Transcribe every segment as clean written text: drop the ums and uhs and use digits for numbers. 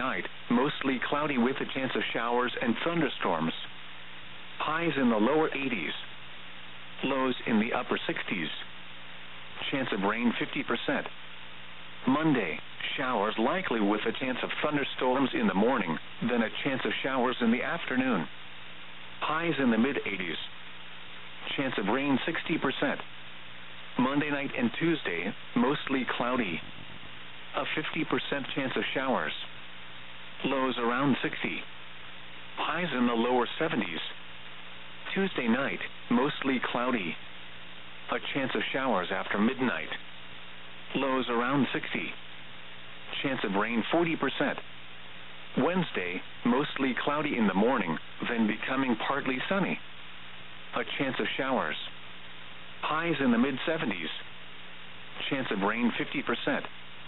night, mostly cloudy with a chance of showers and thunderstorms. Highs in the lower 80s. Lows in the upper 60s. Chance of rain 50%. Monday, showers likely with a chance of thunderstorms in the morning, then a chance of showers in the afternoon. Highs in the mid-80s. Chance of rain 60%. Monday night and Tuesday, mostly cloudy. A 50% chance of showers. Lows around 60. Highs in the lower 70s. Tuesday night, mostly cloudy. A chance of showers after midnight. Lows around 60. Chance of rain 40%. Wednesday, mostly cloudy in the morning, then becoming partly sunny. A chance of showers. Highs in the mid-70s. Chance of rain 50%.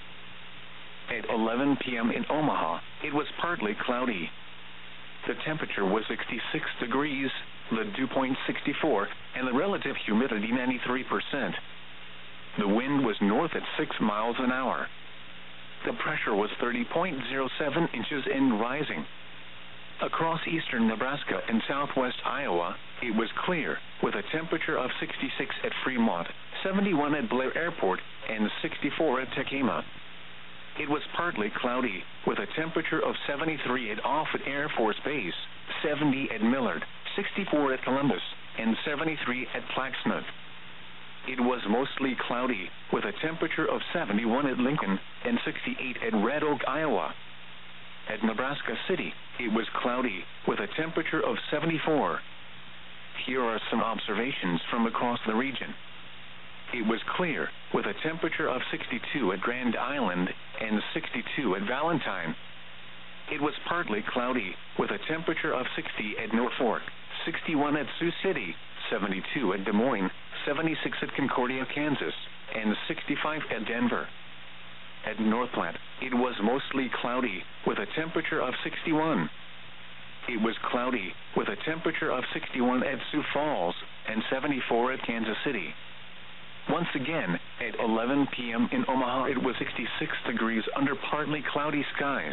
At 11 p.m. in Omaha, it was partly cloudy. The temperature was 66 degrees, the dew point 64, and the relative humidity 93%. The wind was north at 6 miles an hour. The pressure was 30.07 inches and rising. Across eastern Nebraska and southwest Iowa, it was clear, with a temperature of 66 at Fremont, 71 at Blair Airport, and 64 at Tekema. It was partly cloudy, with a temperature of 73 at Offutt Air Force Base, 70 at Millard, 64 at Columbus, and 73 at Plaquemine. It was mostly cloudy, with a temperature of 71 at Lincoln and 68 at Red Oak, Iowa. At Nebraska City, it was cloudy, with a temperature of 74. Here are some observations from across the region. It was clear, with a temperature of 62 at Grand Island and 62 at Valentine. It was partly cloudy, with a temperature of 60 at Norfolk, 61 at Sioux City, 72 at Des Moines, 76 at Concordia, Kansas, and 65 at Denver. At North Platte, it was mostly cloudy, with a temperature of 61. It was cloudy, with a temperature of 61 at Sioux Falls and 74 at Kansas City. Once again, at 11 p.m. in Omaha, it was 66 degrees under partly cloudy skies.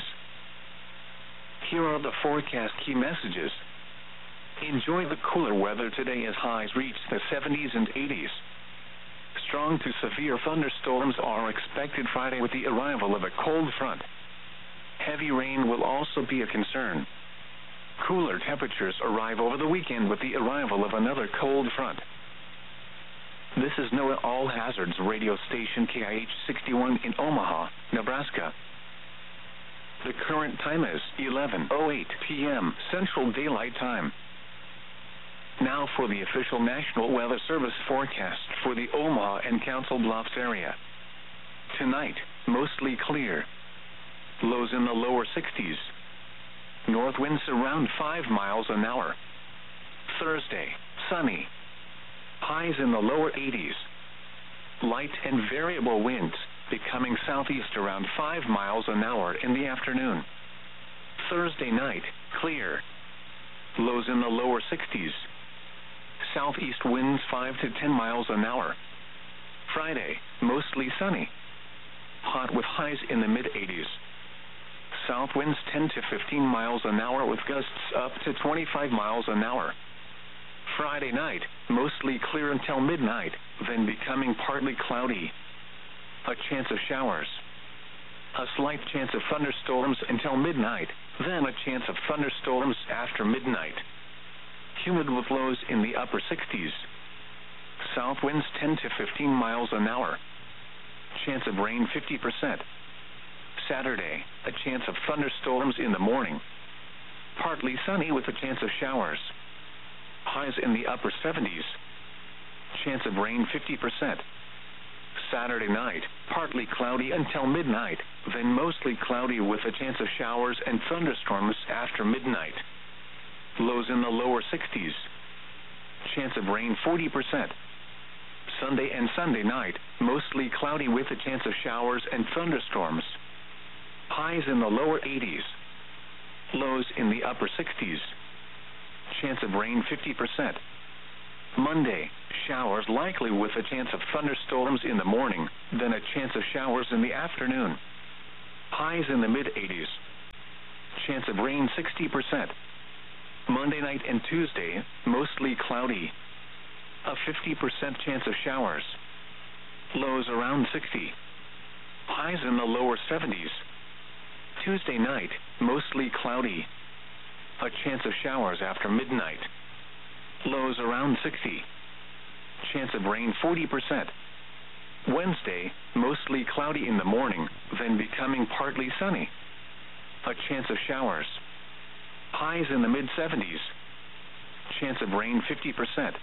Here are the forecast key messages. Enjoy the cooler weather today as highs reach the 70s and 80s. Strong to severe thunderstorms are expected Friday with the arrival of a cold front. Heavy rain will also be a concern. Cooler temperatures arrive over the weekend with the arrival of another cold front. This is NOAA All Hazards radio station KIH-61 in Omaha, Nebraska. The current time is 11:08 p.m. Central Daylight Time. Now for the official National Weather Service forecast for the Omaha and Council Bluffs area. Tonight, mostly clear. Lows in the lower 60s. North winds around 5 miles an hour. Thursday, sunny. Highs in the lower 80s. Light and variable winds, becoming southeast around 5 miles an hour in the afternoon. Thursday night, clear. Lows in the lower 60s. Southeast winds 5 to 10 miles an hour. Friday, mostly sunny. Hot with highs in the mid-80s. South winds 10 to 15 miles an hour with gusts up to 25 miles an hour. Friday night, mostly clear until midnight, then becoming partly cloudy. A chance of showers. A slight chance of thunderstorms until midnight, then a chance of thunderstorms after midnight. Humid with lows in the upper 60s. South winds 10 to 15 miles an hour. Chance of rain 50%. Saturday, a chance of thunderstorms in the morning. Partly sunny with a chance of showers. Highs in the upper 70s. Chance of rain 50%. Saturday night, partly cloudy until midnight, then mostly cloudy with a chance of showers and thunderstorms after midnight. Lows in the lower 60s. Chance of rain 40%. Sunday and Sunday night, mostly cloudy with a chance of showers and thunderstorms. Highs in the lower 80s. Lows in the upper 60s. Chance of rain 50%. Monday, showers likely with a chance of thunderstorms in the morning, then a chance of showers in the afternoon. Highs in the mid-80s. Chance of rain 60%. Monday night and Tuesday, mostly cloudy. A 50% chance of showers. Lows around 60. Highs in the lower 70s. Tuesday night, mostly cloudy. A chance of showers after midnight. Lows around 60. Chance of rain 40%. Wednesday, mostly cloudy in the morning, then becoming partly sunny. A chance of showers. Highs in the mid-70s. Chance of rain 50%.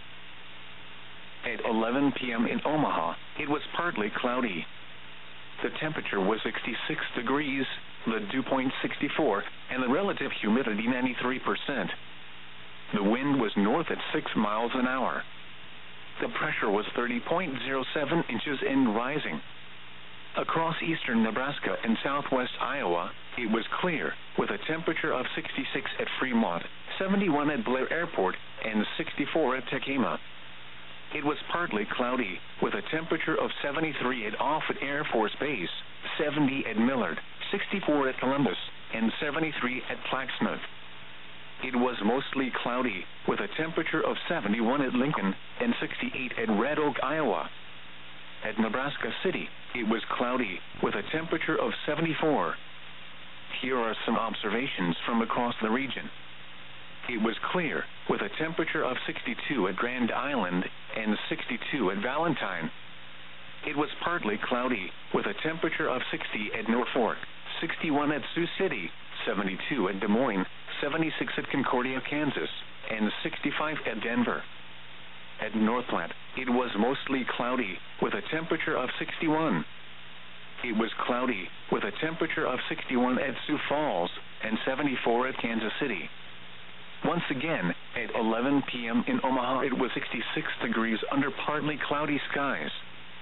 At 11 p.m. in Omaha, it was partly cloudy. The temperature was 66 degrees, the dew point 64, and the relative humidity 93%. The wind was north at 6 miles an hour. The pressure was 30.07 inches and rising. Across eastern Nebraska and southwest Iowa, it was clear, with a temperature of 66 at Fremont, 71 at Blair Airport, and 64 at Tekema. It was partly cloudy, with a temperature of 73 at Offutt Air Force Base, 70 at Millard, 64 at Columbus, and 73 at Plaquemine. It was mostly cloudy, with a temperature of 71 at Lincoln and 68 at Red Oak, Iowa. At Nebraska City, it was cloudy, with a temperature of 74. Here are some observations from across the region. It was clear, with a temperature of 62 at Grand Island and 62 at Valentine. It was partly cloudy, with a temperature of 60 at Norfolk, 61 at Sioux City, 72 at Des Moines, 76 at Concordia, Kansas, and 65 at Denver. At North Platte, it was mostly cloudy, with a temperature of 61. It was cloudy, with a temperature of 61 at Sioux Falls and 74 at Kansas City. Once again, at 11 p.m. in Omaha, it was 66 degrees under partly cloudy skies.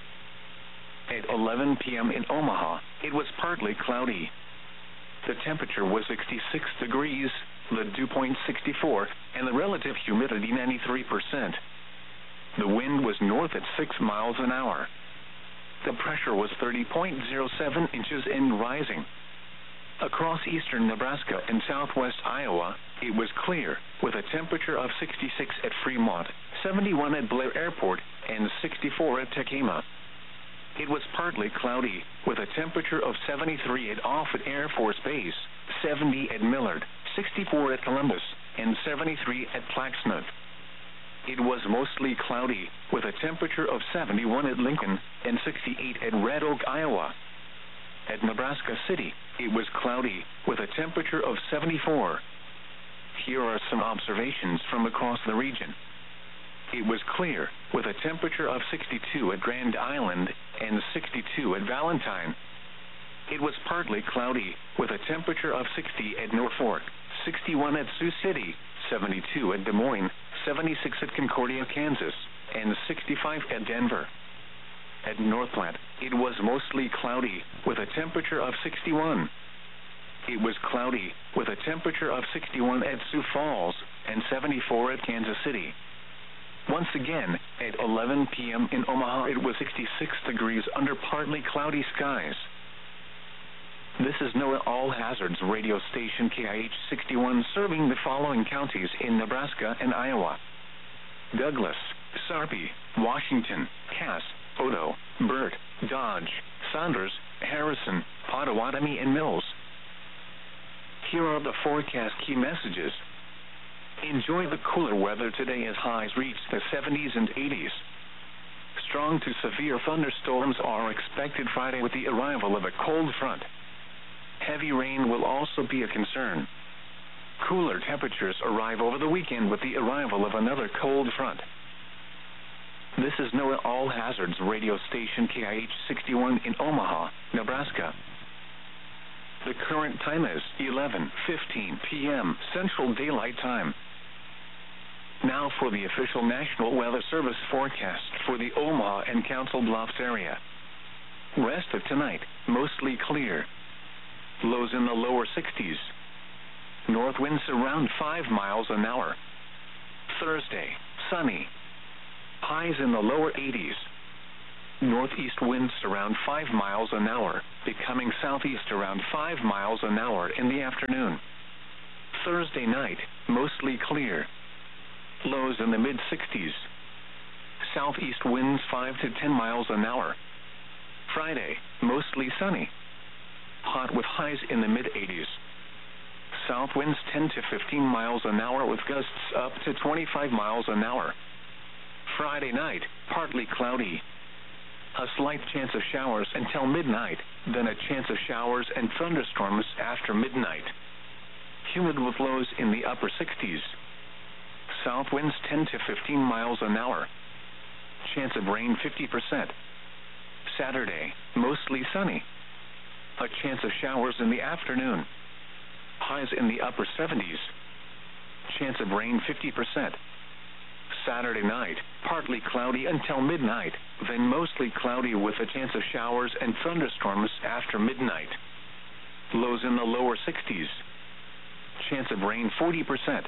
At 11 p.m. in Omaha, it was partly cloudy. The temperature was 66 degrees, the dew point 64, and the relative humidity 93%. The wind was north at 6 miles an hour. The pressure was 30.07 inches and rising. Across eastern Nebraska and southwest Iowa, it was clear, with a temperature of 66 at Fremont, 71 at Blair Airport, and 64 at Tekema. It was partly cloudy, with a temperature of 73 at Offutt Air Force Base, 70 at Millard, 64 at Columbus, and 73 at Plaquemine. It was mostly cloudy, with a temperature of 71 at Lincoln and 68 at Red Oak, Iowa. At Nebraska City, it was cloudy, with a temperature of 74. Here are some observations from across the region. It was clear, with a temperature of 62 at Grand Island and 62 at Valentine. It was partly cloudy, with a temperature of 60 at Norfolk, 61 at Sioux City, 72 at Des Moines, 76 at Concordia, Kansas, and 65 at Denver. At North Platte, it was mostly cloudy, with a temperature of 61. It was cloudy, with a temperature of 61 at Sioux Falls and 74 at Kansas City. Once again, at 11 p.m. in Omaha, it was 66 degrees under partly cloudy skies. This is NOAA All Hazards radio station KIH 61 serving the following counties in Nebraska and Iowa: Douglas, Sarpy, Washington, Cass, Odo, Burt, Dodge, Saunders, Harrison, Potawatomi, and Mills. Here are the forecast key messages. Enjoy the cooler weather today as highs reach the 70s and 80s. Strong to severe thunderstorms are expected Friday with the arrival of a cold front. Heavy rain will also be a concern. Cooler temperatures arrive over the weekend with the arrival of another cold front. This is NOAA All Hazards radio station KIH 61 in Omaha, Nebraska. The current time is 11:15 p.m. Central Daylight Time. Now for the official National Weather Service forecast for the Omaha and Council Bluffs area. Rest of tonight, mostly clear. Lows in the lower 60s. North winds around 5 miles an hour. Thursday, sunny. Highs in the lower 80s. Northeast winds around 5 miles an hour, becoming southeast around 5 miles an hour in the afternoon. Thursday night, mostly clear. Lows in the mid-60s. Southeast winds 5 to 10 miles an hour. Friday, mostly sunny. Hot with highs in the mid-80s. South winds 10 to 15 miles an hour with gusts up to 25 miles an hour. Friday night, partly cloudy. A slight chance of showers until midnight, then a chance of showers and thunderstorms after midnight. Humid with lows in the upper 60s. South winds 10 to 15 miles an hour. Chance of rain 50%. Saturday, mostly sunny. A chance of showers in the afternoon. Highs in the upper 70s. Chance of rain 50%. Saturday night, partly cloudy until midnight, then mostly cloudy with a chance of showers and thunderstorms after midnight. Lows in the lower 60s. Chance of rain 40%.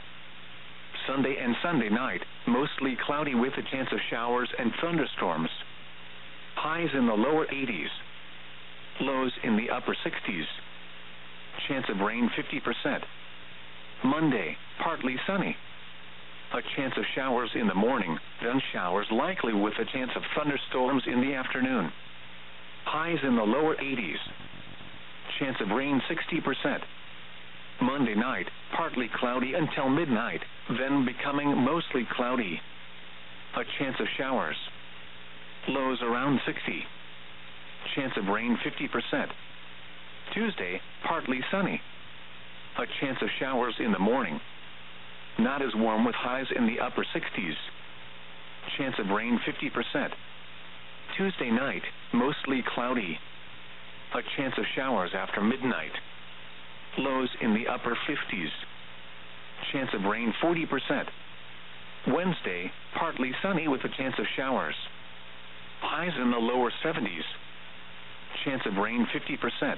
Sunday and Sunday night, mostly cloudy with a chance of showers and thunderstorms. Highs in the lower 80s. Lows in the upper 60s. Chance of rain 50%. Monday, partly sunny. A chance of showers in the morning, then showers likely with a chance of thunderstorms in the afternoon. Highs in the lower 80s. Chance of rain 60%. Monday night, partly cloudy until midnight, then becoming mostly cloudy. A chance of showers. Lows around 60. Chance of rain 50%. Tuesday, partly sunny. A chance of showers in the morning. Not as warm with highs in the upper 60s. Chance of rain 50%. Tuesday night, mostly cloudy. A chance of showers after midnight. Lows in the upper 50s. Chance of rain 40%. Wednesday, partly sunny with a chance of showers. Highs in the lower 70s. Chance of rain 50%.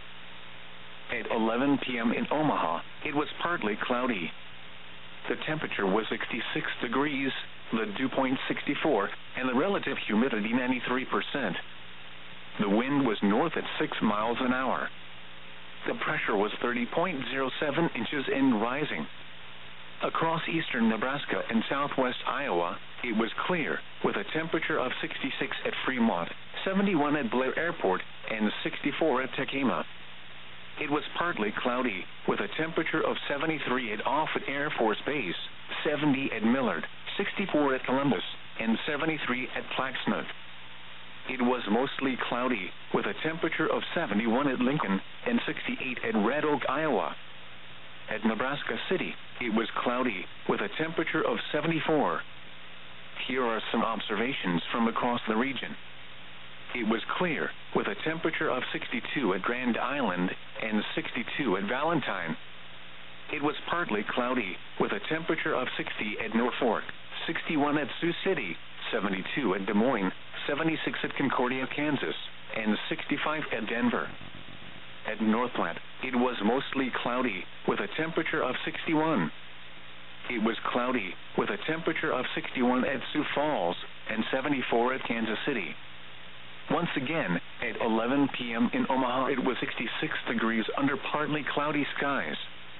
At 11 p.m. in Omaha, it was partly cloudy. The temperature was 66 degrees, the dew point 64, and the relative humidity 93%. The wind was north at 6 miles an hour. The pressure was 30.07 inches and rising. Across eastern Nebraska and southwest Iowa, it was clear, with a temperature of 66 at Fremont, 71 at Blair Airport, and 64 at Tekema. It was partly cloudy, with a temperature of 73 at Offutt Air Force Base, 70 at Millard, 64 at Columbus, and 73 at Plaquemine. It was mostly cloudy, with a temperature of 71 at Lincoln and 68 at Red Oak, Iowa. At Nebraska City, it was cloudy, with a temperature of 74. Here are some observations from across the region. It was clear, with a temperature of 62 at Grand Island and 62 at Valentine. It was partly cloudy, with a temperature of 60 at Norfolk, 61 at Sioux City, 72 at Des Moines, 76 at Concordia, Kansas, and 65 at Denver. At North Platte, it was mostly cloudy, with a temperature of 61. It was cloudy, with a temperature of 61 at Sioux Falls and 74 at Kansas City. Once again, at 11 p.m. in Omaha, it was 66 degrees under partly cloudy skies.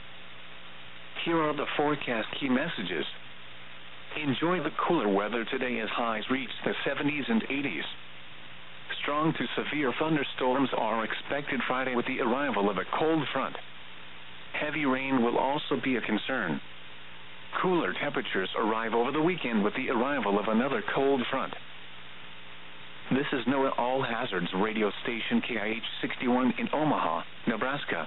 Here are the forecast key messages. Enjoy the cooler weather today as highs reach the 70s and 80s. Strong to severe thunderstorms are expected Friday with the arrival of a cold front. Heavy rain will also be a concern. Cooler temperatures arrive over the weekend with the arrival of another cold front. This is NOAA All Hazards radio station KIH 61 in Omaha, Nebraska.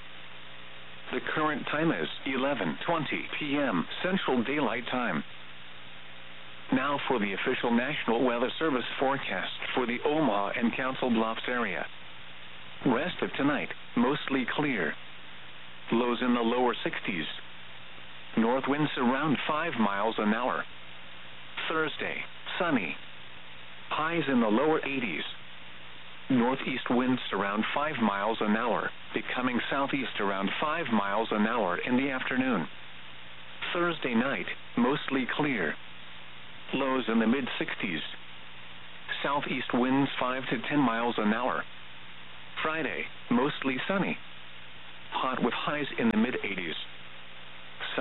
The current time is 11:20 p.m. Central Daylight Time. Now for the official National Weather Service forecast for the Omaha and Council Bluffs area. Rest of tonight, mostly clear. Lows in the lower 60s. North winds around 5 miles an hour. Thursday, sunny. Highs in the lower 80s. Northeast winds around 5 miles an hour, becoming southeast around 5 miles an hour in the afternoon. Thursday night, mostly clear. Lows in the mid-60s. Southeast winds 5 to 10 miles an hour. Friday, mostly sunny. Hot with highs in the mid-80s.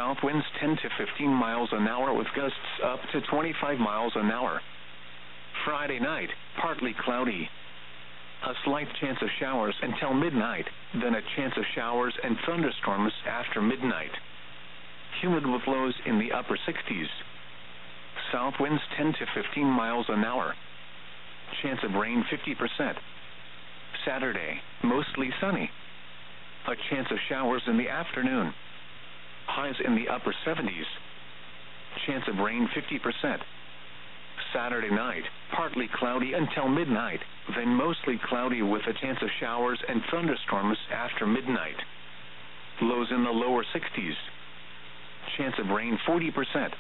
South winds 10 to 15 miles an hour with gusts up to 25 miles an hour. Friday night, partly cloudy. A slight chance of showers until midnight, then a chance of showers and thunderstorms after midnight. Humid with lows in the upper 60s. South winds 10 to 15 miles an hour. Chance of rain 50%. Saturday, mostly sunny. A chance of showers in the afternoon. Highs in the upper 70s. Chance of rain 50%. Saturday night, partly cloudy until midnight, then mostly cloudy with a chance of showers and thunderstorms after midnight. Lows in the lower 60s. Chance of rain 40%.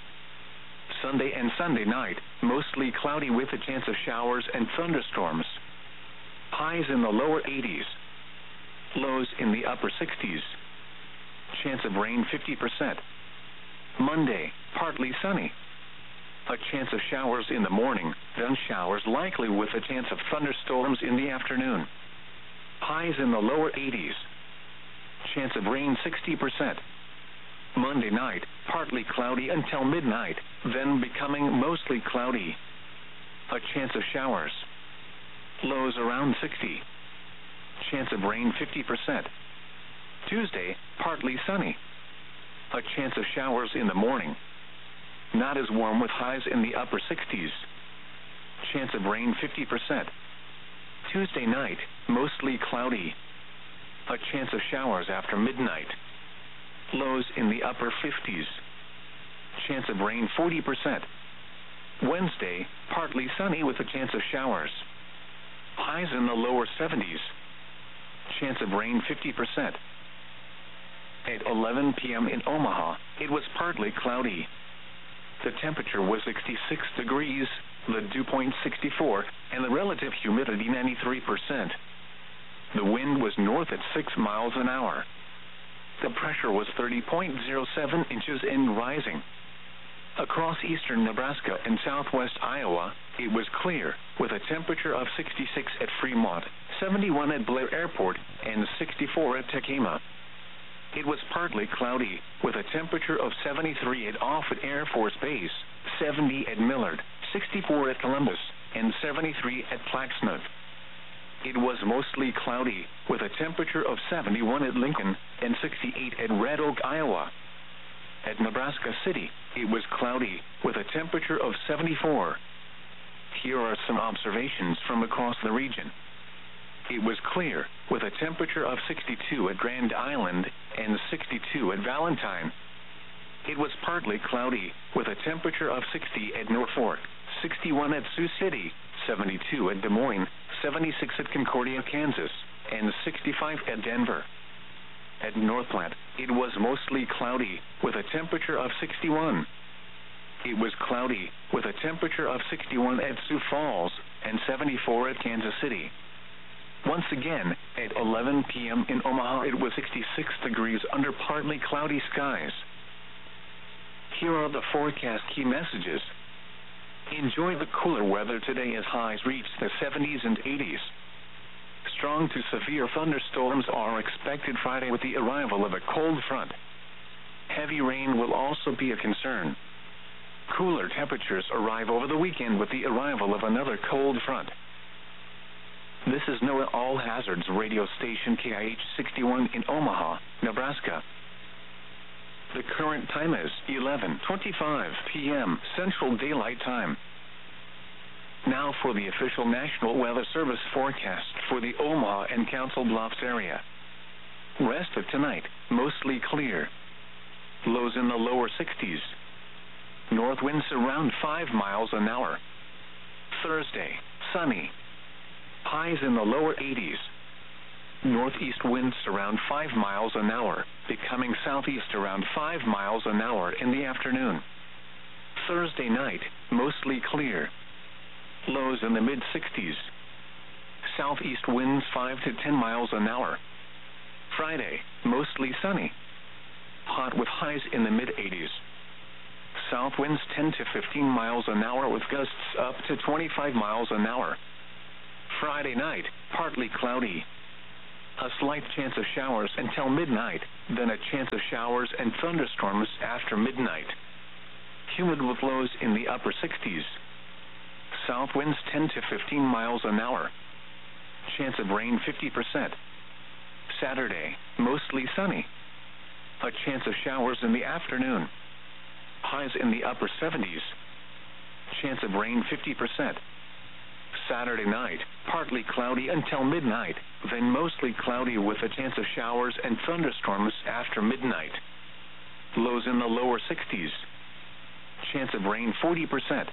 Sunday and Sunday night, mostly cloudy with a chance of showers and thunderstorms. Highs in the lower 80s. Lows in the upper 60s. Chance of rain 50%. Monday, partly sunny. A chance of showers in the morning, then showers likely with a chance of thunderstorms in the afternoon. Highs in the lower 80s. Chance of rain 60%. Monday night, partly cloudy until midnight, then becoming mostly cloudy. A chance of showers. Lows around 60. Chance of rain 50%. Tuesday, partly sunny. A chance of showers in the morning. Not as warm with highs in the upper 60s. Chance of rain 50%. Tuesday night, mostly cloudy. A chance of showers after midnight. Lows in the upper 50s. Chance of rain 40%. Wednesday, partly sunny with a chance of showers. Highs in the lower 70s. Chance of rain 50%. At 11 p.m. in Omaha, it was partly cloudy. The temperature was 66 degrees, the dew point 64, and the relative humidity 93%. The wind was north at 6 miles an hour. The pressure was 30.07 inches and rising. Across eastern Nebraska and southwest Iowa, it was clear, with a temperature of 66 at Fremont, 71 at Blair Airport, and 64 at Tekema. It was partly cloudy, with a temperature of 73 at Offutt Air Force Base, 70 at Millard, 64 at Columbus, and 73 at Plaxmouth. It was mostly cloudy, with a temperature of 71 at Lincoln and 68 at Red Oak, Iowa. At Nebraska City, it was cloudy, with a temperature of 74. Here are some observations from across the region. It was clear, with a temperature of 62 at Grand Island and 62 at Valentine. It was partly cloudy, with a temperature of 60 at Norfolk, 61 at Sioux City, 72 at Des Moines, 76 at Concordia, Kansas, and 65 at Denver. At North Platte, it was mostly cloudy, with a temperature of 61. It was cloudy, with a temperature of 61 at Sioux Falls and 74 at Kansas City. Once again, at 11 p.m. in Omaha, it was 66 degrees under partly cloudy skies. Here are the forecast key messages. Enjoy the cooler weather today as highs reach the 70s and 80s. Strong to severe thunderstorms are expected Friday with the arrival of a cold front. Heavy rain will also be a concern. Cooler temperatures arrive over the weekend with the arrival of another cold front. This is NOAA All Hazards radio station KIH-61 in Omaha, Nebraska. The current time is 11:25 p.m. Central Daylight Time. Now for the official National Weather Service forecast for the Omaha and Council Bluffs area. Rest of tonight, mostly clear. Lows in the lower 60s. North winds around 5 miles an hour. Thursday, sunny. Highs in the lower 80s. Northeast winds around 5 miles an hour, becoming southeast around 5 miles an hour in the afternoon. Thursday night, mostly clear. Lows in the mid-60s. Southeast winds 5 to 10 miles an hour. Friday, mostly sunny. Hot with highs in the mid-80s. South winds 10 to 15 miles an hour with gusts up to 25 miles an hour. Friday night, partly cloudy. A slight chance of showers until midnight, then a chance of showers and thunderstorms after midnight. Humid with lows in the upper 60s. South winds 10 to 15 miles an hour. Chance of rain 50%. Saturday, mostly sunny. A chance of showers in the afternoon. Highs in the upper 70s. Chance of rain 50%. Saturday night, partly cloudy until midnight, then mostly cloudy with a chance of showers and thunderstorms after midnight. Lows in the lower 60s. Chance of rain 40%.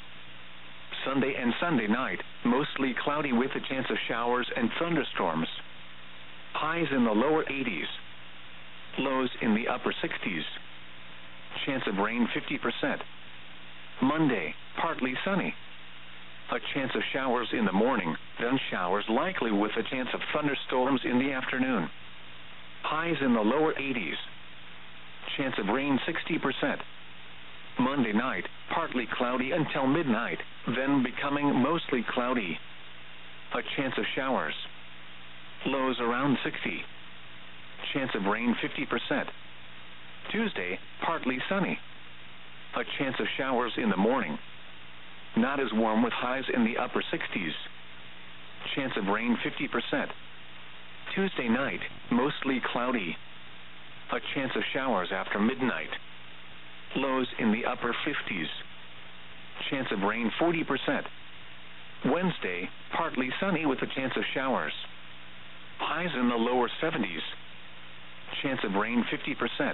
Sunday and Sunday night, mostly cloudy with a chance of showers and thunderstorms. Highs in the lower 80s. Lows in the upper 60s. Chance of rain 50%. Monday, partly sunny. A chance of showers in the morning, then showers likely with a chance of thunderstorms in the afternoon. Highs in the lower 80s. Chance of rain 60%. Monday night, partly cloudy until midnight, then becoming mostly cloudy. A chance of showers. Lows around 60. Chance of rain 50%. Tuesday, partly sunny. A chance of showers in the morning. Not as warm with highs in the upper 60s. Chance of rain 50%. Tuesday night, mostly cloudy. A chance of showers after midnight. Lows in the upper 50s. Chance of rain 40%. Wednesday, partly sunny with a chance of showers. Highs in the lower 70s. Chance of rain 50%.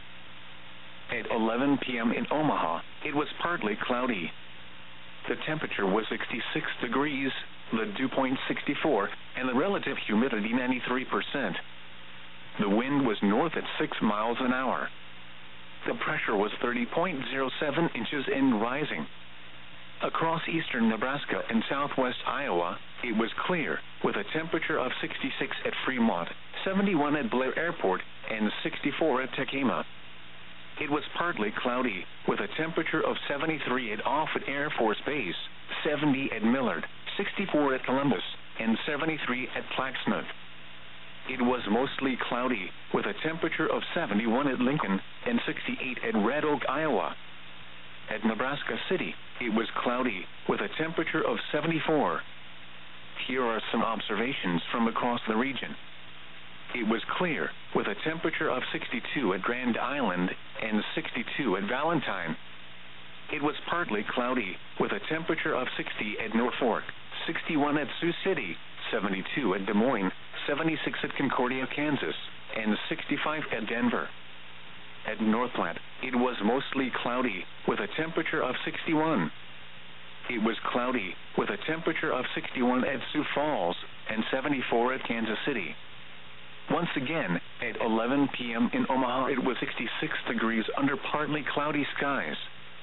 At 11 p.m. in Omaha, it was partly cloudy. The temperature was 66 degrees, the dew point 64, and the relative humidity 93%. The wind was north at 6 miles an hour. The pressure was 30.07 inches and rising. Across eastern Nebraska and southwest Iowa, it was clear, with a temperature of 66 at Fremont, 71 at Blair Airport, and 64 at Tekema. It was partly cloudy, with a temperature of 73 at Offutt Air Force Base, 70 at Millard, 64 at Columbus, and 73 at Plaquemine. It was mostly cloudy, with a temperature of 71 at Lincoln and 68 at Red Oak, Iowa. At Nebraska City, it was cloudy, with a temperature of 74. Here are some observations from across the region. It was clear, with a temperature of 62 at Grand Island and 62 at Valentine. It was partly cloudy, with a temperature of 60 at Norfolk, 61 at Sioux City, 72 at Des Moines, 76 at Concordia, Kansas, and 65 at Denver. At North Platte, it was mostly cloudy, with a temperature of 61. It was cloudy, with a temperature of 61 at Sioux Falls and 74 at Kansas City. Once again, at 11 p.m. in Omaha, it was 66 degrees under partly cloudy skies.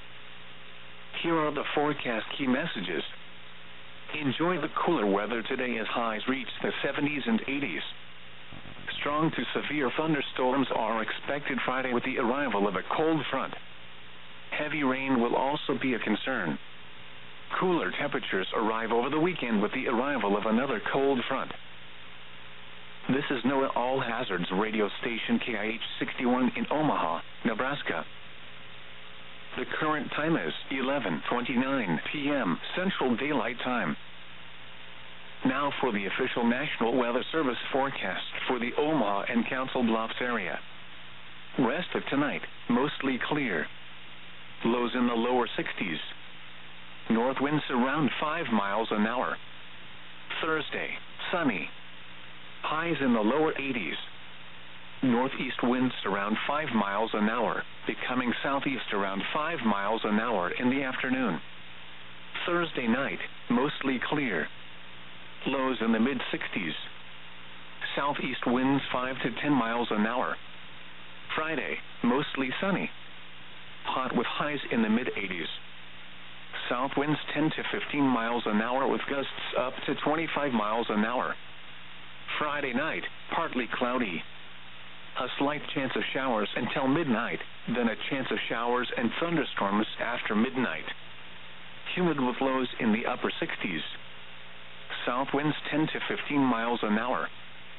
Here are the forecast key messages. Enjoy the cooler weather today as highs reach the 70s and 80s. Strong to severe thunderstorms are expected Friday with the arrival of a cold front. Heavy rain will also be a concern. Cooler temperatures arrive over the weekend with the arrival of another cold front. This is NOAA All Hazards radio station KIH 61 in Omaha, Nebraska. The current time is 11:29 p.m. Central Daylight Time. Now for the official National Weather Service forecast for the Omaha and Council Bluffs area. Rest of tonight, mostly clear. Lows in the lower 60s. North winds around 5 miles an hour. Thursday, sunny. Highs in the lower 80s. Northeast winds around 5 miles an hour, becoming southeast around 5 miles an hour in the afternoon. Thursday night, mostly clear. Lows in the mid-60s. Southeast winds 5 to 10 miles an hour. Friday, mostly sunny. Hot with highs in the mid-80s. South winds 10 to 15 miles an hour with gusts up to 25 miles an hour. Friday night, partly cloudy. A slight chance of showers until midnight, then a chance of showers and thunderstorms after midnight. Humid with lows in the upper 60s. South winds 10 to 15 miles an hour.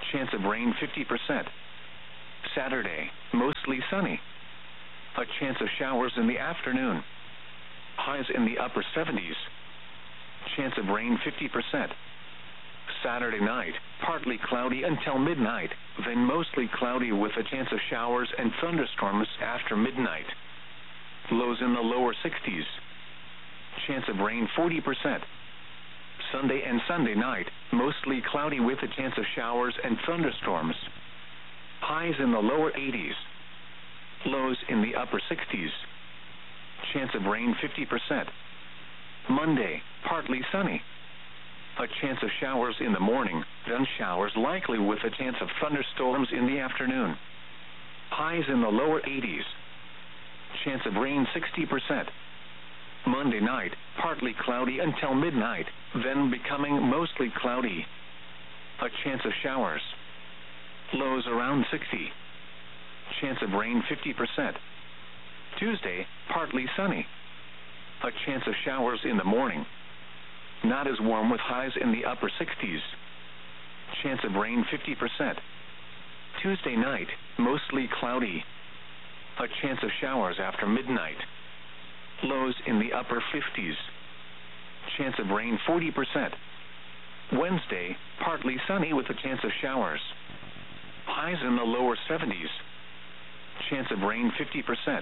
Chance of rain 50%. Saturday, mostly sunny. A chance of showers in the afternoon. Highs in the upper 70s. Chance of rain 50%. Saturday night, partly cloudy until midnight, then mostly cloudy with a chance of showers and thunderstorms after midnight. Lows in the lower 60s. Chance of rain 40%. Sunday and Sunday night, mostly cloudy with a chance of showers and thunderstorms. Highs in the lower 80s. Lows in the upper 60s. Chance of rain 50%. Monday, partly sunny. A chance of showers in the morning, then showers likely with a chance of thunderstorms in the afternoon. Highs in the lower 80s. Chance of rain 60%. Monday night, partly cloudy until midnight, then becoming mostly cloudy. A chance of showers. Lows around 60. Chance of rain 50%. Tuesday, partly sunny. A chance of showers in the morning. Not as warm with highs in the upper 60s. Chance of rain 50%. Tuesday night, mostly cloudy. A chance of showers after midnight. Lows in the upper 50s. Chance of rain 40%. Wednesday, partly sunny with a chance of showers. Highs in the lower 70s. Chance of rain 50%.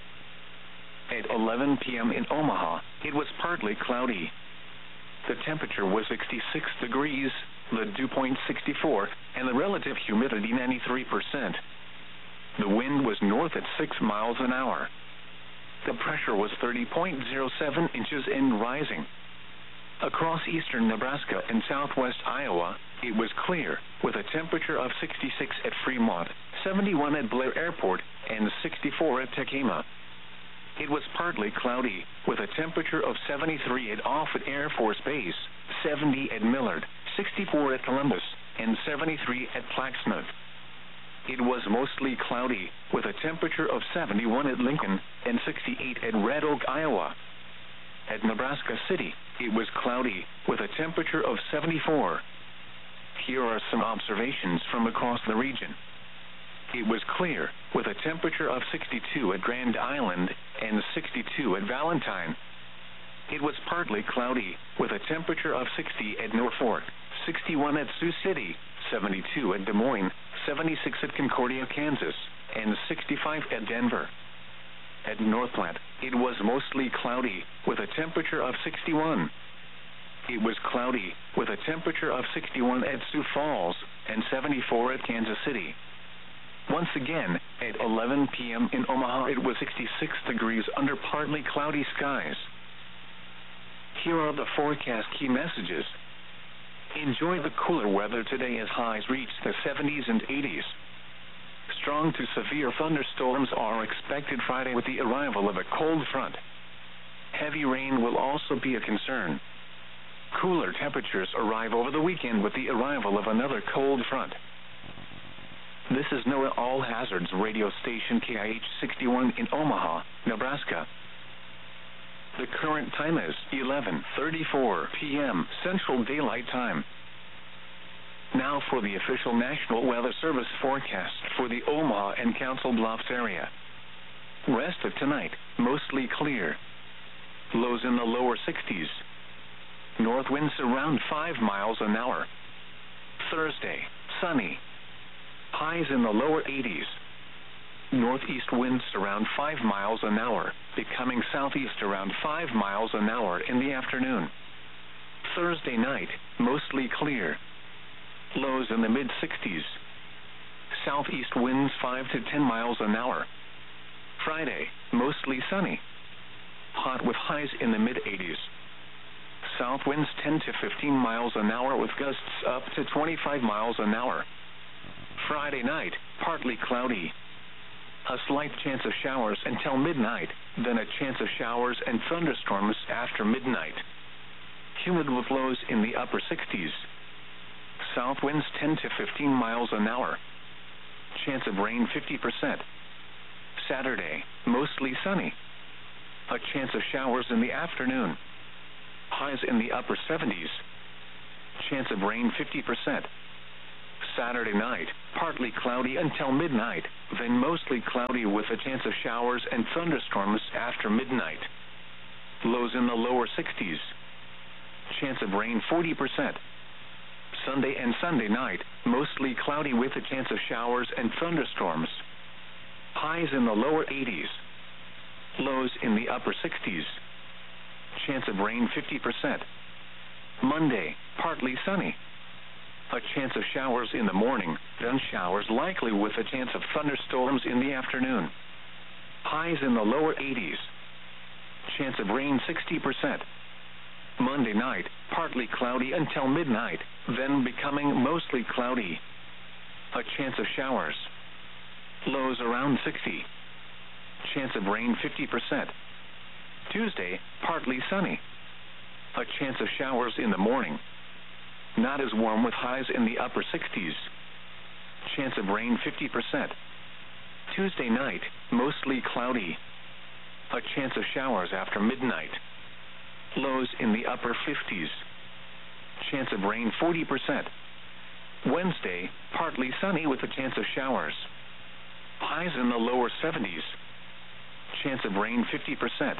At 11 p.m. in Omaha, it was partly cloudy. The temperature was 66 degrees, the dew point 64, and the relative humidity 93%. The wind was north at 6 miles an hour. The pressure was 30.07 inches and rising. Across eastern Nebraska and southwest Iowa, it was clear, with a temperature of 66 at Fremont, 71 at Blair Airport, and 64 at Tekema. It was partly cloudy, with a temperature of 73 at Offutt Air Force Base, 70 at Millard, 64 at Columbus, and 73 at Plaquemine. It was mostly cloudy, with a temperature of 71 at Lincoln and 68 at Red Oak, Iowa. At Nebraska City, it was cloudy, with a temperature of 74. Here are some observations from across the region. It was clear, with a temperature of 62 at Grand Island and 62 at Valentine. It was partly cloudy, with a temperature of 60 at Norfolk, 61 at Sioux City, 72 at Des Moines, 76 at Concordia, Kansas, and 65 at Denver. At North Platte, it was mostly cloudy, with a temperature of 61. It was cloudy, with a temperature of 61 at Sioux Falls and 74 at Kansas City. Once again, at 11 p.m. in Omaha, it was 66 degrees under partly cloudy skies. Here are the forecast key messages. Enjoy the cooler weather today as highs reach the 70s and 80s. Strong to severe thunderstorms are expected Friday with the arrival of a cold front. Heavy rain will also be a concern. Cooler temperatures arrive over the weekend with the arrival of another cold front. This is NOAA All Hazards radio station KIH 61 in Omaha, Nebraska. The current time is 11:34 p.m. Central Daylight Time. Now for the official National Weather Service forecast for the Omaha and Council Bluffs area. Rest of tonight, mostly clear. Lows in the lower 60s. North winds around 5 miles an hour. Thursday, sunny. Highs in the lower 80s. Northeast winds around 5 miles an hour, becoming southeast around 5 miles an hour in the afternoon. Thursday night, mostly clear. Lows in the mid-60s. Southeast winds 5 to 10 miles an hour. Friday, mostly sunny. Hot with highs in the mid-80s. South winds 10 to 15 miles an hour with gusts up to 25 miles an hour. Friday night, partly cloudy. A slight chance of showers until midnight, then a chance of showers and thunderstorms after midnight. Humid with lows in the upper 60s. South winds 10 to 15 miles an hour. Chance of rain 50%. Saturday, mostly sunny. A chance of showers in the afternoon. Highs in the upper 70s. Chance of rain 50%. Saturday night, partly cloudy until midnight, then mostly cloudy with a chance of showers and thunderstorms after midnight. Lows in the lower 60s. Chance of rain 40%. Sunday and Sunday night, mostly cloudy with a chance of showers and thunderstorms. Highs in the lower 80s. Lows in the upper 60s. Chance of rain 50%. Monday, partly sunny. A chance of showers in the morning, then showers likely with a chance of thunderstorms in the afternoon. Highs in the lower 80s. Chance of rain 60%. Monday night, partly cloudy until midnight, then becoming mostly cloudy. A chance of showers. Lows around 60. Chance of rain 50%. Tuesday, partly sunny. A chance of showers in the morning. Not as warm with highs in the upper 60s. Chance of rain 50%. Tuesday night, mostly cloudy. A chance of showers after midnight. Lows in the upper 50s. Chance of rain 40%. Wednesday, partly sunny with a chance of showers. Highs in the lower 70s. Chance of rain 50%.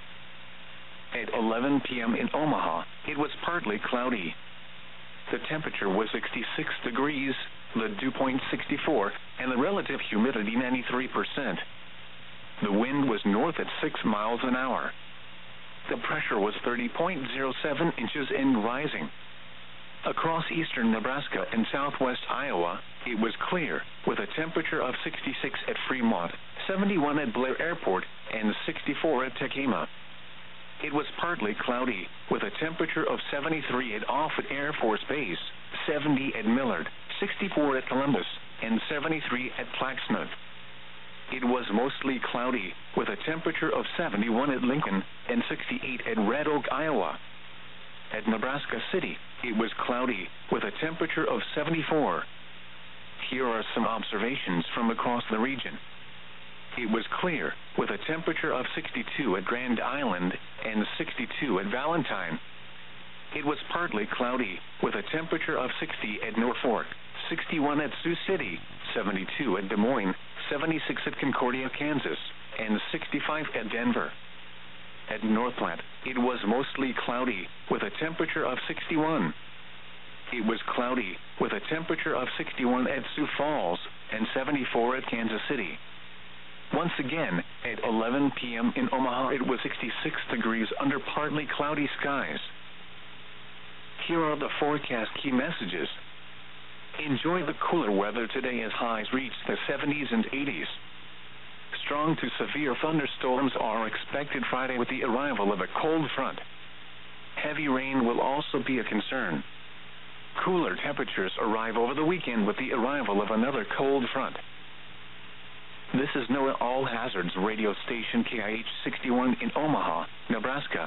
At 11 p.m. in Omaha, it was partly cloudy. The temperature was 66 degrees, the dew point 64, and the relative humidity 93%. The wind was north at 6 miles an hour. The pressure was 30.07 inches and rising. Across eastern Nebraska and southwest Iowa, it was clear, with a temperature of 66 at Fremont, 71 at Blair Airport, and 64 at Tekema. It was partly cloudy, with a temperature of 73 at Offutt Air Force Base, 70 at Millard, 64 at Columbus, and 73 at Plaquemine. It was mostly cloudy, with a temperature of 71 at Lincoln and 68 at Red Oak, Iowa. At Nebraska City, it was cloudy, with a temperature of 74. Here are some observations from across the region. It was clear, with a temperature of 62 at Grand Island and 62 at Valentine. It was partly cloudy, with a temperature of 60 at Norfolk, 61 at Sioux City, 72 at Des Moines, 76 at Concordia, Kansas, and 65 at Denver. At North Platte, it was mostly cloudy, with a temperature of 61. It was cloudy, with a temperature of 61 at Sioux Falls and 74 at Kansas City. Once again, at 11 p.m. in Omaha, it was 66 degrees under partly cloudy skies. Here are the forecast key messages. Enjoy the cooler weather today as highs reach the 70s and 80s. Strong to severe thunderstorms are expected Friday with the arrival of a cold front. Heavy rain will also be a concern. Cooler temperatures arrive over the weekend with the arrival of another cold front. This is NOAA All Hazards radio station KIH 61 in Omaha, Nebraska.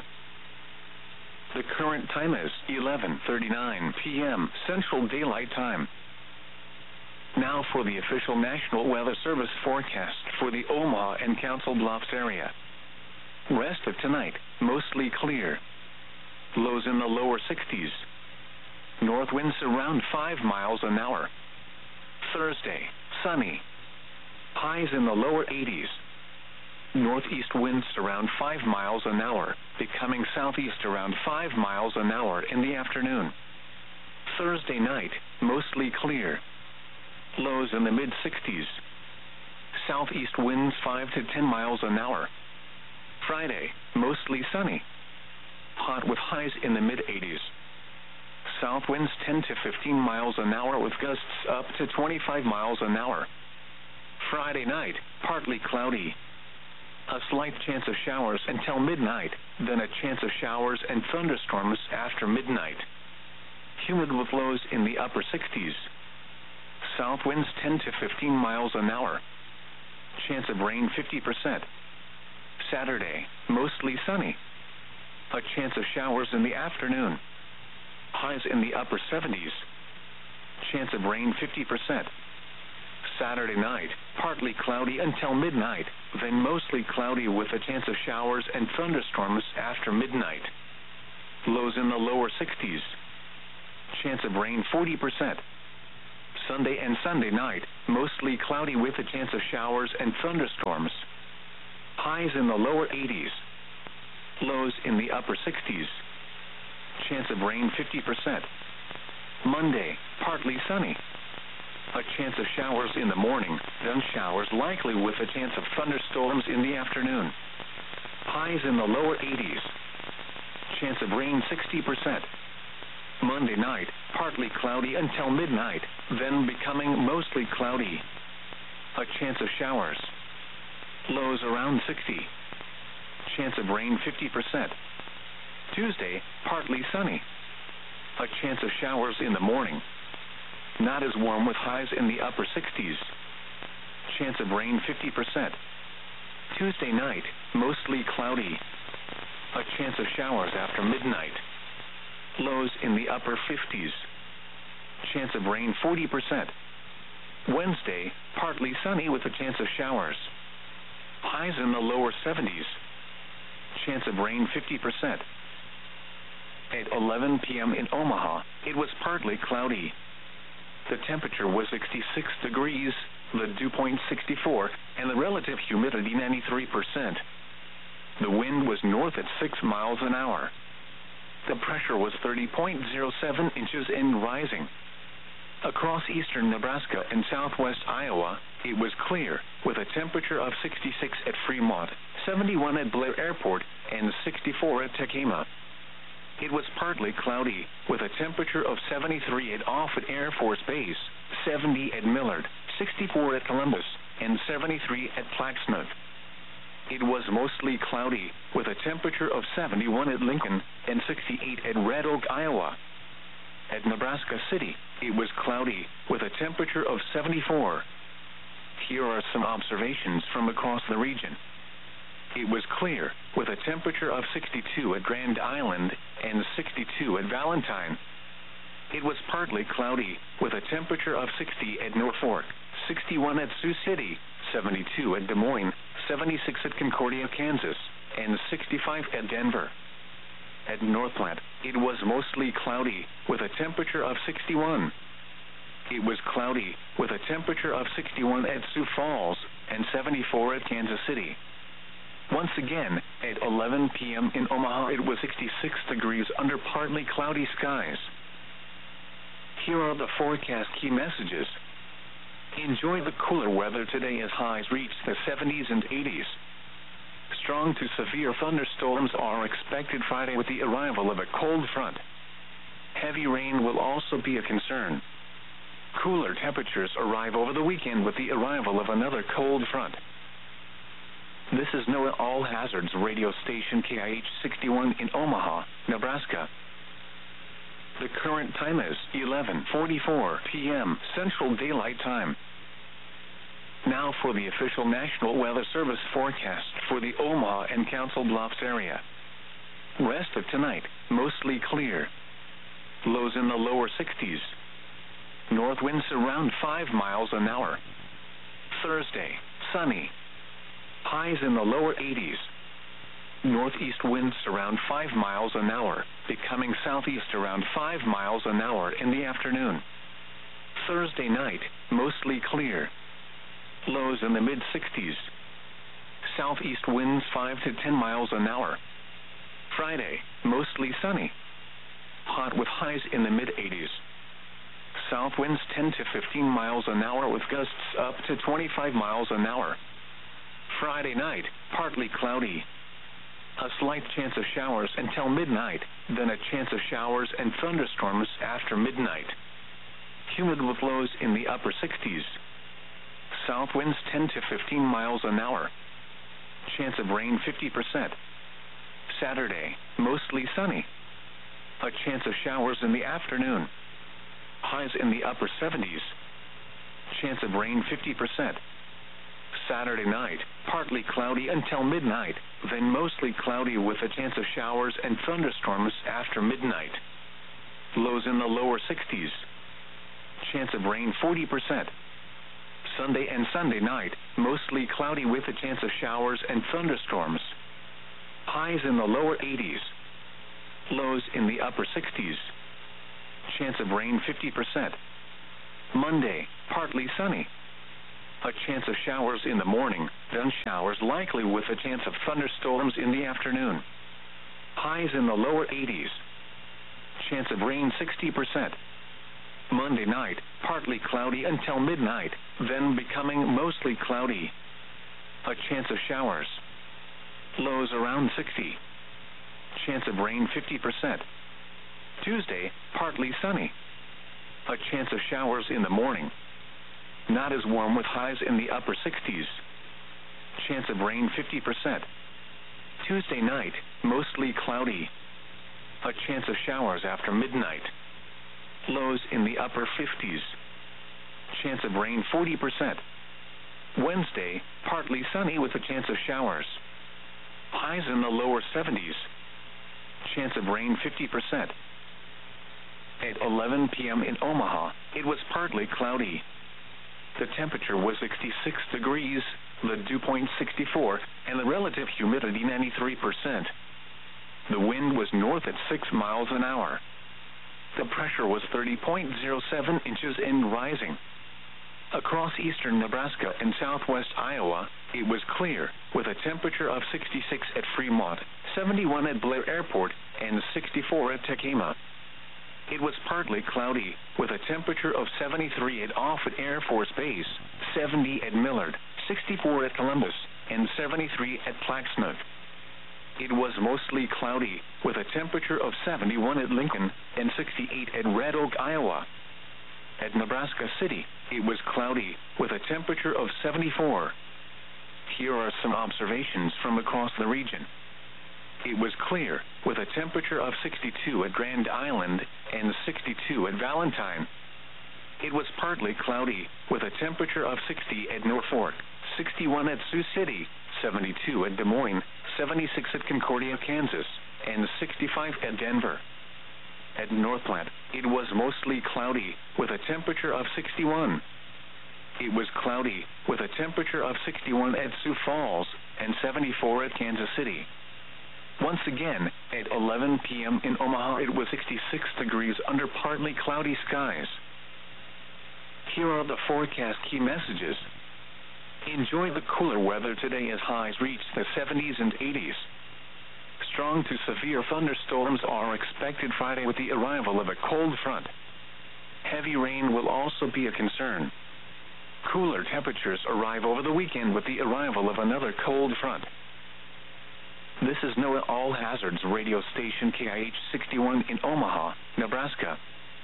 The current time is 11:39 p.m. Central Daylight Time. Now for the official National Weather Service forecast for the Omaha and Council Bluffs area. Rest of tonight, mostly clear. Lows in the lower 60s. North winds around 5 miles an hour. Thursday, sunny. Highs in the lower 80s. Northeast winds around 5 miles an hour, becoming southeast around 5 miles an hour in the afternoon. Thursday night, mostly clear. Lows in the mid-60s. Southeast winds 5 to 10 miles an hour. Friday, mostly sunny. Hot with highs in the mid-80s. South winds 10 to 15 miles an hour with gusts up to 25 miles an hour. Friday night, partly cloudy. A slight chance of showers until midnight, then a chance of showers and thunderstorms after midnight. Humid with lows in the upper 60s. South winds 10 to 15 miles an hour. Chance of rain 50%. Saturday, mostly sunny. A chance of showers in the afternoon. Highs in the upper 70s. Chance of rain 50%. Saturday night, partly cloudy until midnight, then mostly cloudy with a chance of showers and thunderstorms after midnight. Lows in the lower 60s. Chance of rain 40%. Sunday and Sunday night, mostly cloudy with a chance of showers and thunderstorms. Highs in the lower 80s. Lows in the upper 60s. Chance of rain 50%. Monday, partly sunny. A chance of showers in the morning, then showers likely with a chance of thunderstorms in the afternoon. Highs in the lower 80s. Chance of rain 60%. Monday night, partly cloudy until midnight, then becoming mostly cloudy. A chance of showers. Lows around 60. Chance of rain 50%. Tuesday, partly sunny. A chance of showers in the morning. Not as warm with highs in the upper 60s. Chance of rain 50%. Tuesday night, mostly cloudy. A chance of showers after midnight. Lows in the upper 50s. Chance of rain 40%. Wednesday, partly sunny with a chance of showers. Highs in the lower 70s. Chance of rain 50%. At 11 p.m. in Omaha, it was partly cloudy. The temperature was 66 degrees, the dew point 64, and the relative humidity 93%. The wind was north at 6 miles an hour. The pressure was 30.07 inches and rising. Across eastern Nebraska and southwest Iowa, it was clear, with a temperature of 66 at Fremont, 71 at Blair Airport, and 64 at Tekema. It was partly cloudy, with a temperature of 73 at Offutt Air Force Base, 70 at Millard, 64 at Columbus, and 73 at Plaxmouth. It was mostly cloudy, with a temperature of 71 at Lincoln and 68 at Red Oak, Iowa. At Nebraska City, it was cloudy, with a temperature of 74. Here are some observations from across the region. It was clear, with a temperature of 62 at Grand Island and 62 at Valentine. It was partly cloudy, with a temperature of 60 at Norfolk, 61 at Sioux City, 72 at Des Moines, 76 at Concordia, Kansas, and 65 at Denver. At Northplant, it was mostly cloudy, with a temperature of 61. It was cloudy, with a temperature of 61 at Sioux Falls and 74 at Kansas City. Once again, at 11 p.m. in Omaha, it was 66 degrees under partly cloudy skies. Here are the forecast key messages. Enjoy the cooler weather today as highs reach the 70s and 80s. Strong to severe thunderstorms are expected Friday with the arrival of a cold front. Heavy rain will also be a concern. Cooler temperatures arrive over the weekend with the arrival of another cold front. This is NOAA All Hazards radio station KIH-61 in Omaha, Nebraska. The current time is 11:44 p.m. Central Daylight Time. Now for the official National Weather Service forecast for the Omaha and Council Bluffs area. Rest of tonight, mostly clear. Lows in the lower 60s. North winds around 5 miles an hour. Thursday, sunny. Highs in the lower 80s. Northeast winds around 5 miles an hour, becoming southeast around 5 miles an hour in the afternoon. Thursday night, mostly clear. Lows in the mid-60s. Southeast winds 5 to 10 miles an hour. Friday, mostly sunny. Hot with highs in the mid-80s. South winds 10 to 15 miles an hour with gusts up to 25 miles an hour. Friday night, partly cloudy. A slight chance of showers until midnight, then a chance of showers and thunderstorms after midnight. Humid with lows in the upper 60s. South winds 10 to 15 miles an hour. Chance of rain 50%. Saturday, mostly sunny. A chance of showers in the afternoon. Highs in the upper 70s. Chance of rain 50%. Saturday night, partly cloudy until midnight, then mostly cloudy with a chance of showers and thunderstorms after midnight. Lows in the lower 60s. Chance of rain 40%. Sunday and Sunday night, mostly cloudy with a chance of showers and thunderstorms. Highs in the lower 80s. Lows in the upper 60s. Chance of rain 50%. Monday, partly sunny. A chance of showers in the morning, then showers likely with a chance of thunderstorms in the afternoon. Highs in the lower 80s. Chance of rain 60%. Monday night, partly cloudy until midnight, then becoming mostly cloudy. A chance of showers. Lows around 60. Chance of rain 50%. Tuesday, partly sunny. A chance of showers in the morning. Not as warm with highs in the upper 60s. Chance of rain 50%. Tuesday night, mostly cloudy. A chance of showers after midnight. Lows in the upper 50s. Chance of rain 40%. Wednesday, partly sunny with a chance of showers. Highs in the lower 70s. Chance of rain 50%. At 11 p.m. in Omaha, it was partly cloudy. The temperature was 66 degrees, the dew point 64, and the relative humidity 93%. The wind was north at 6 miles an hour. The pressure was 30.07 inches and rising. Across eastern Nebraska and southwest Iowa, it was clear, with a temperature of 66 at Fremont, 71 at Blair Airport, and 64 at Tekema. It was partly cloudy, with a temperature of 73 at Offutt Air Force Base, 70 at Millard, 64 at Columbus, and 73 at Plaxnut. It was mostly cloudy, with a temperature of 71 at Lincoln and 68 at Red Oak, Iowa. At Nebraska City, it was cloudy, with a temperature of 74. Here are some observations from across the region. It was clear, with a temperature of 62 at Grand Island and 62 at Valentine. It was partly cloudy, with a temperature of 60 at Norfolk, 61 at Sioux City, 72 at Des Moines, 76 at Concordia, Kansas, and 65 at Denver. At North Platte, it was mostly cloudy, with a temperature of 61. It was cloudy, with a temperature of 61 at Sioux Falls and 74 at Kansas City. Once again, at 11 p.m. in Omaha, it was 66 degrees under partly cloudy skies. Here are the forecast key messages. Enjoy the cooler weather today as highs reach the 70s and 80s. Strong to severe thunderstorms are expected Friday with the arrival of a cold front. Heavy rain will also be a concern. Cooler temperatures arrive over the weekend with the arrival of another cold front. This is NOAA All Hazards radio station KIH-61 in Omaha, Nebraska.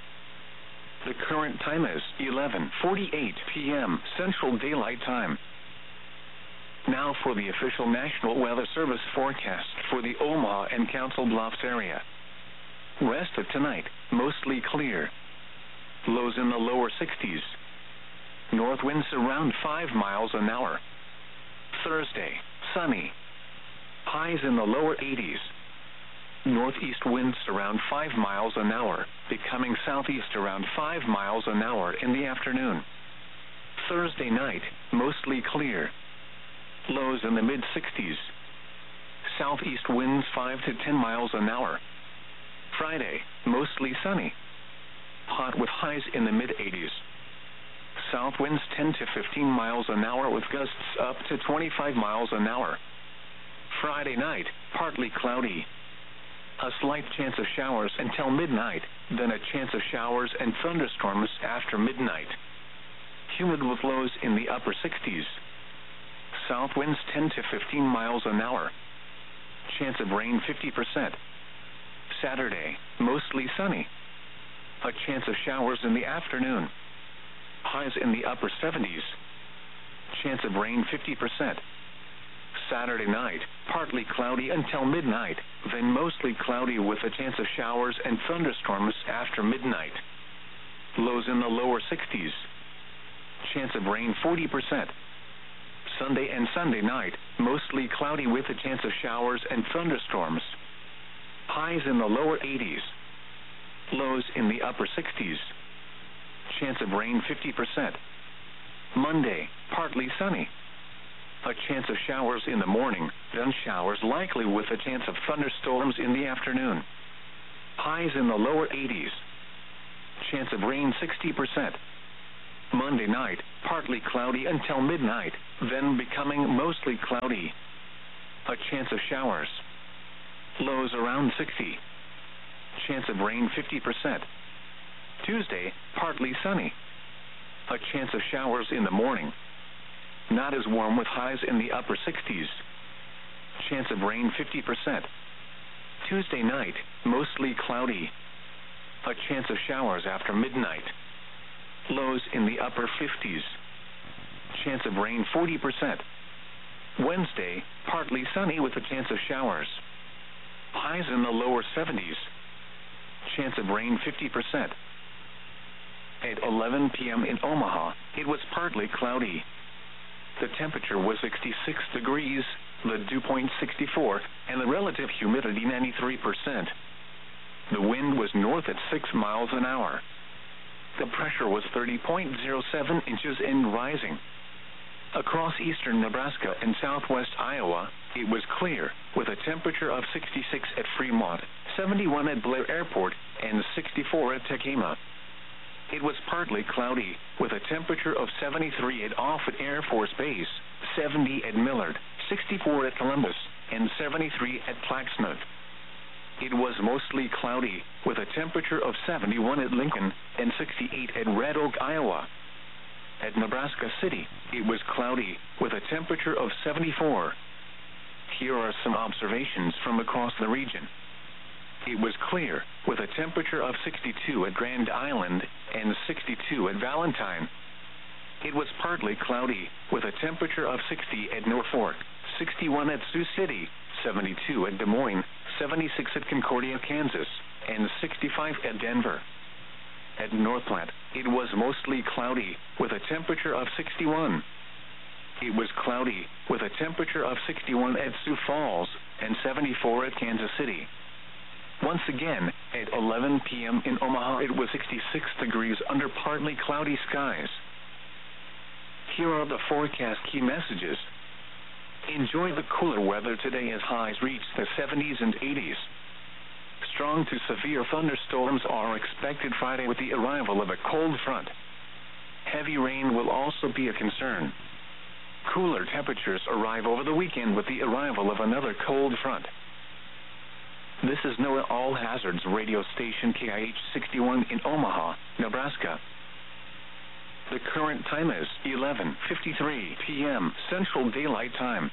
The current time is 11:48 p.m. Central Daylight Time. Now for the official National Weather Service forecast for the Omaha and Council Bluffs area. Rest of tonight, mostly clear. Lows in the lower 60s. North winds around 5 miles an hour. Thursday, sunny. Highs in the lower 80s. Northeast winds around 5 miles an hour, becoming southeast around 5 miles an hour in the afternoon. Thursday night, mostly clear. Lows in the mid-60s. Southeast winds 5 to 10 miles an hour. Friday, mostly sunny. Hot with highs in the mid-80s. South winds 10 to 15 miles an hour with gusts up to 25 miles an hour. Friday night, partly cloudy. A slight chance of showers until midnight, then a chance of showers and thunderstorms after midnight. Humid with lows in the upper 60s. South winds 10 to 15 miles an hour. Chance of rain 50%. Saturday, mostly sunny. A chance of showers in the afternoon. Highs in the upper 70s. Chance of rain 50%. Saturday night, partly cloudy until midnight, then mostly cloudy with a chance of showers and thunderstorms after midnight. Lows in the lower 60s. Chance of rain 40%. Sunday and Sunday night, mostly cloudy with a chance of showers and thunderstorms. Highs in the lower 80s. Lows in the upper 60s. Chance of rain 50%. Monday, partly sunny. A chance of showers in the morning, then showers likely with a chance of thunderstorms in the afternoon. Highs in the lower 80s. Chance of rain 60%. Monday night, partly cloudy until midnight, then becoming mostly cloudy. A chance of showers. Lows around 60. Chance of rain 50%. Tuesday, partly sunny. A chance of showers in the morning. Not as warm with highs in the upper 60s. Chance of rain 50%. Tuesday night, mostly cloudy. A chance of showers after midnight. Lows in the upper 50s. Chance of rain 40%. Wednesday, partly sunny with a chance of showers. Highs in the lower 70s. Chance of rain 50%. At 11 p.m. in Omaha, it was partly cloudy. The temperature was 66 degrees, the dew point 64, and the relative humidity 93%. The wind was north at 6 miles an hour. The pressure was 30.07 inches and rising. Across eastern Nebraska and southwest Iowa, it was clear, with a temperature of 66 at Fremont, 71 at Blair Airport, and 64 at Tekema. It was partly cloudy, with a temperature of 73 at Offutt Air Force Base, 70 at Millard, 64 at Columbus, and 73 at Plaquemine. It was mostly cloudy, with a temperature of 71 at Lincoln and 68 at Red Oak, Iowa. At Nebraska City, it was cloudy, with a temperature of 74. Here are some observations from across the region. It was clear, with a temperature of 62 at Grand Island and 62 at Valentine. It was partly cloudy, with a temperature of 60 at Norfolk, 61 at Sioux City, 72 at Des Moines, 76 at Concordia, Kansas, and 65 at Denver. At North Platte, it was mostly cloudy, with a temperature of 61. It was cloudy, with a temperature of 61 at Sioux Falls and 74 at Kansas City. Once again, at 11 p.m. in Omaha, it was 66 degrees under partly cloudy skies. Here are the forecast key messages. Enjoy the cooler weather today as highs reach the 70s and 80s. Strong to severe thunderstorms are expected Friday with the arrival of a cold front. Heavy rain will also be a concern. Cooler temperatures arrive over the weekend with the arrival of another cold front. This is NOAA All Hazards radio station KIH 61 in Omaha, Nebraska. The current time is 11:53 p.m. Central Daylight Time.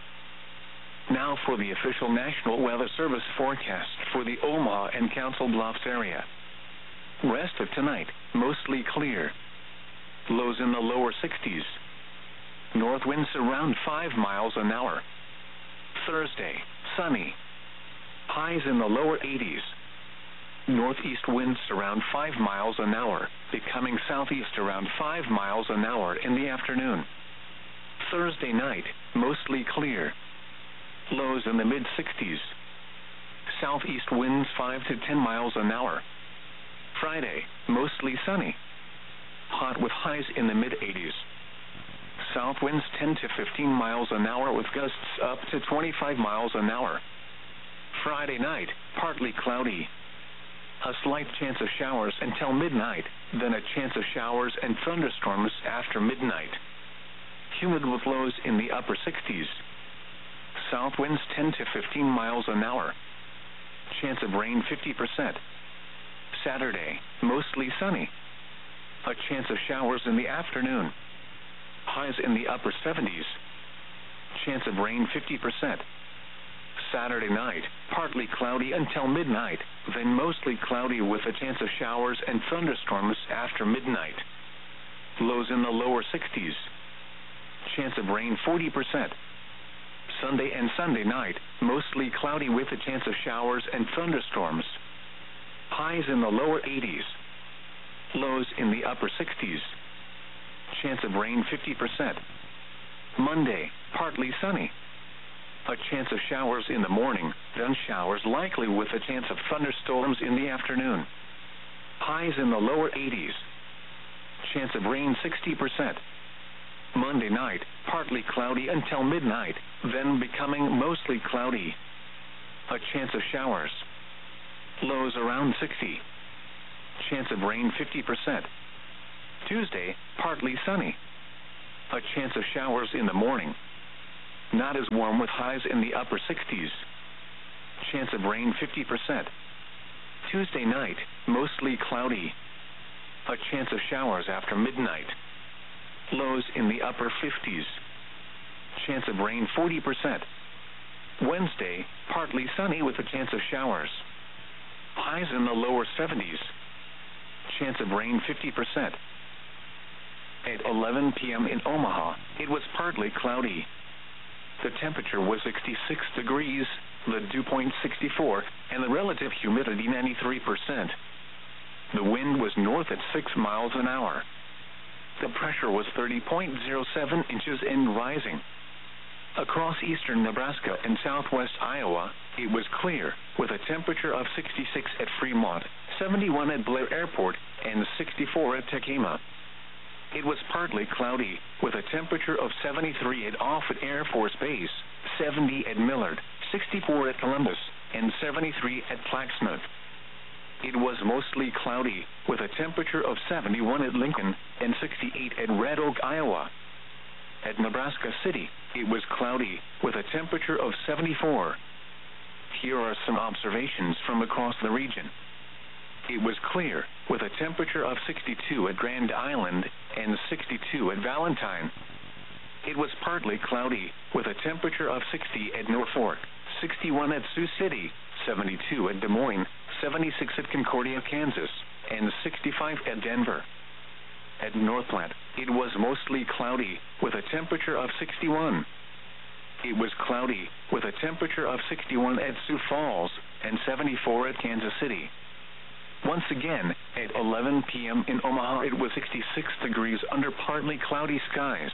Now for the official National Weather Service forecast for the Omaha and Council Bluffs area. Rest of tonight, mostly clear. Lows in the lower 60s. North winds around 5 miles an hour. Thursday, sunny. Highs in the lower 80s. Northeast winds around 5 miles an hour, becoming southeast around 5 miles an hour in the afternoon. Thursday night, mostly clear. Lows in the mid-60s. Southeast winds 5 to 10 miles an hour. Friday, mostly sunny. Hot with highs in the mid-80s. South winds 10 to 15 miles an hour with gusts up to 25 miles an hour. Friday night, partly cloudy. A slight chance of showers until midnight, then a chance of showers and thunderstorms after midnight. Humid with lows in the upper 60s. South winds 10 to 15 miles an hour. Chance of rain 50%. Saturday, mostly sunny. A chance of showers in the afternoon. Highs in the upper 70s. Chance of rain 50%. Saturday night, partly cloudy until midnight, then mostly cloudy with a chance of showers and thunderstorms after midnight. Lows in the lower 60s. Chance of rain 40%. Sunday and Sunday night, mostly cloudy with a chance of showers and thunderstorms. Highs in the lower 80s. Lows in the upper 60s. Chance of rain 50%. Monday, partly sunny. A chance of showers in the morning, then showers likely with a chance of thunderstorms in the afternoon. Highs in the lower 80s. Chance of rain 60%. Monday night, partly cloudy until midnight, then becoming mostly cloudy. A chance of showers. Lows around 60. Chance of rain 50%. Tuesday, partly sunny. A chance of showers in the morning. Not as warm with highs in the upper 60s. Chance of rain 50%. Tuesday night, mostly cloudy. A chance of showers after midnight. Lows in the upper 50s. Chance of rain 40%. Wednesday, partly sunny with a chance of showers. Highs in the lower 70s. Chance of rain 50%. At 11 p.m. in Omaha, it was partly cloudy. The temperature was 66 degrees, the dew point 64, and the relative humidity 93%. The wind was north at 6 miles an hour. The pressure was 30.07 inches and rising. Across eastern Nebraska and southwest Iowa, it was clear, with a temperature of 66 at Fremont, 71 at Blair Airport, and 64 at Tekema. It was partly cloudy, with a temperature of 73 at Offutt Air Force Base, 70 at Millard, 64 at Columbus, and 73 at Plaquemine. It was mostly cloudy, with a temperature of 71 at Lincoln and 68 at Red Oak, Iowa. At Nebraska City, it was cloudy, with a temperature of 74. Here are some observations from across the region. It was clear, with a temperature of 62 at Grand Island and 62 at Valentine. It was partly cloudy, with a temperature of 60 at Norfolk, 61 at Sioux City, 72 at Des Moines, 76 at Concordia, Kansas, and 65 at Denver. At North Platte, it was mostly cloudy, with a temperature of 61. It was cloudy, with a temperature of 61 at Sioux Falls and 74 at Kansas City. Once again, at 11 p.m. in Omaha, it was 66 degrees under partly cloudy skies.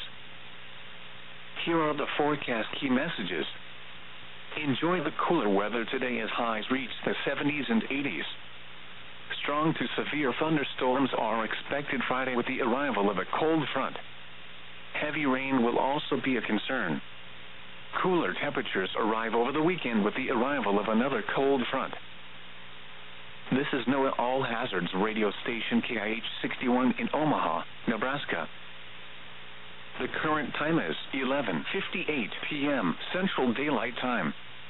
Here are the forecast key messages. Enjoy the cooler weather today as highs reach the 70s and 80s. Strong to severe thunderstorms are expected Friday with the arrival of a cold front. Heavy rain will also be a concern. Cooler temperatures arrive over the weekend with the arrival of another cold front. This is NOAA All Hazards radio station KIH-61 in Omaha, Nebraska. The current time is 11:58 p.m. Central Daylight Time.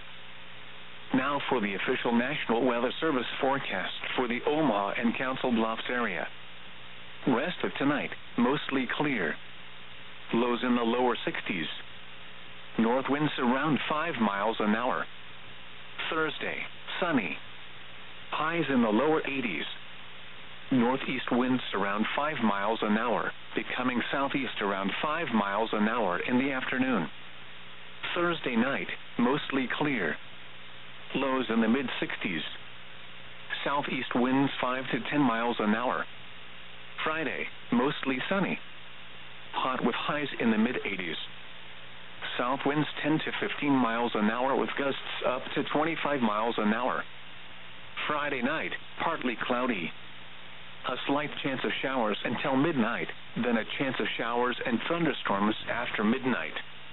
Now for the official National Weather Service forecast for the Omaha and Council Bluffs area. Rest of tonight, mostly clear. Lows in the lower 60s. North winds around 5 miles an hour. Thursday, sunny. Highs in the lower 80s. Northeast winds around 5 miles an hour, becoming southeast around 5 miles an hour in the afternoon. Thursday night, mostly clear. Lows in the mid-60s. Southeast winds 5 to 10 miles an hour. Friday, mostly sunny. Hot with highs in the mid-80s. South winds 10 to 15 miles an hour with gusts up to 25 miles an hour. Friday night, partly cloudy. A slight chance of showers until midnight, then a chance of showers and thunderstorms after midnight.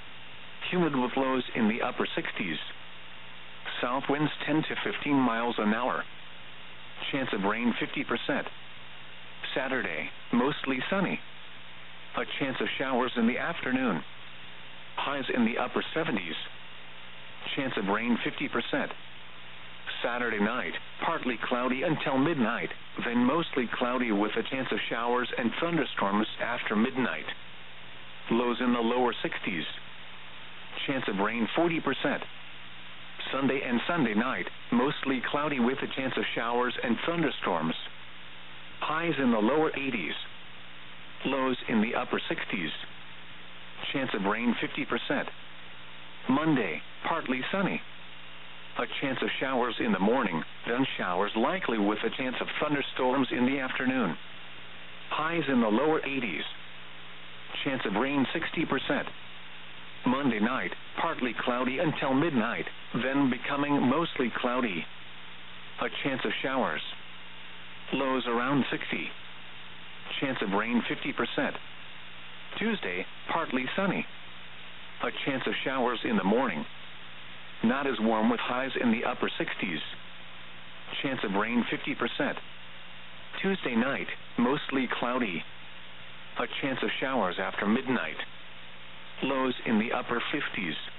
Humid with lows in the upper 60s. South winds 10 to 15 miles an hour. Chance of rain 50%. Saturday, mostly sunny. A chance of showers in the afternoon. Highs in the upper 70s. Chance of rain 50%. Saturday night, partly cloudy until midnight, then mostly cloudy with a chance of showers and thunderstorms after midnight. Lows in the lower 60s. Chance of rain 40%. Sunday and Sunday night, mostly cloudy with a chance of showers and thunderstorms. Highs in the lower 80s. Lows in the upper 60s. Chance of rain 50%. Monday, partly sunny. A chance of showers in the morning, then showers likely with a chance of thunderstorms in the afternoon. Highs in the lower 80s. Chance of rain 60%. Monday night, partly cloudy until midnight, then becoming mostly cloudy. A chance of showers. Lows around 60. Chance of rain 50%. Tuesday, partly sunny. A chance of showers in the morning. Not as warm with highs in the upper 60s. Chance of rain 50%. Tuesday night, mostly cloudy. A chance of showers after midnight. Lows in the upper 50s.